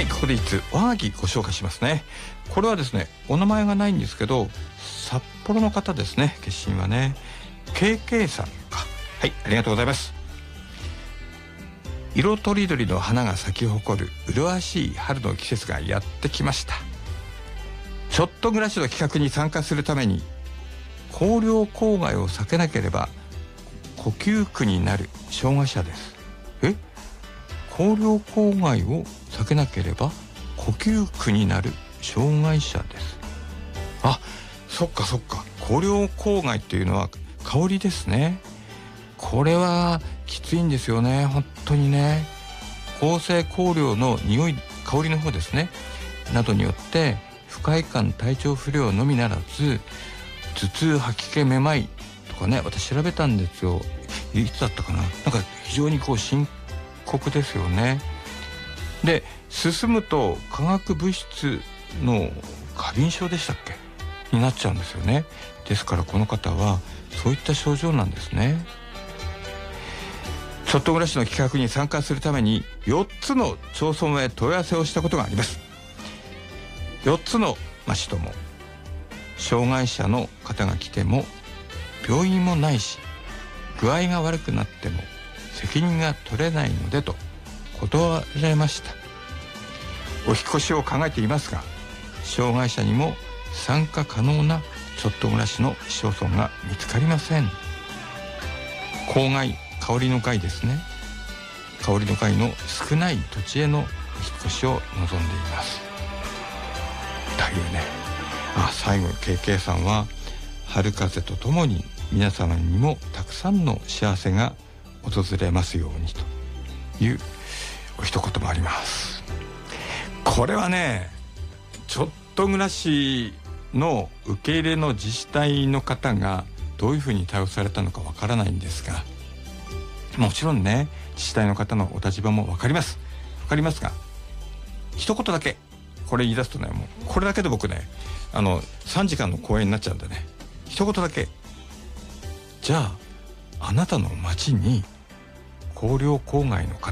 はい、ここで一通おはがきご紹介しますね。これはですね、お名前がないんですけど、札幌の方ですね。決心はね KK さんか。はい、ありがとうございます。色とりどりの花が咲き誇る麗しい春の季節がやってきました。ちょっと暮らしの企画に参加するために荒涼郊外を避けなければ呼吸苦になる障害者です。荒涼郊外を避けなければ呼吸苦になる障害者です。あ、そっかそっか。荒涼郊外っていうのは香りですね。これはきついんですよね、本当にね。香性香料の匂い、香りの方ですねなどによって不快感、体調不良のみならず頭痛、吐き気、めまいとかね、私調べたんですよ。いつだったかな。なんか非常に深刻ですよね。で、進むと化学物質の過敏症でしたっけになっちゃうんですよね。ですからこの方はそういった症状なんですね。ちょっと暮らしの企画に参加するために4つの町村へ問い合わせをしたことがあります。4つの町とも障害者の方が来ても病院もないし具合が悪くなっても責任が取れないのでと断られました。お引越しを考えていますが障害者にも参加可能なちょっと暮らしの市町村が見つかりません。郊外、香りの会ですね。香りの会の少ない土地へのお引越しを望んでいますというね。最後に KK さんは春風とともに皆様にもたくさんの幸せが訪れますようにというお一言もあります。これはね、ちょっと暮らしの受け入れの自治体の方がどういうふうに対応されたのかわからないんですが、もちろんね自治体の方のお立場もわかりますが、一言だけこれ言い出すとね、もうこれだけで僕ね3時間の講演になっちゃうんでね、一言だけ、じゃああなたの町に荒涼郊外の方